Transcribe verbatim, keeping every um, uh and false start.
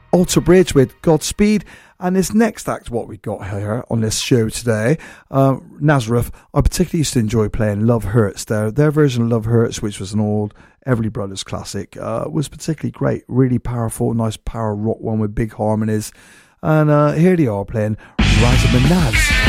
Alter Bridge with Godspeed. And this next act, what we got here on this show today, uh, Nazareth, I particularly used to enjoy playing Love Hurts. Their, their version of Love Hurts, which was an old Everly Brothers classic, uh, was particularly great. Really powerful, nice power rock one with big harmonies. And uh, here they are playing Razamanaz.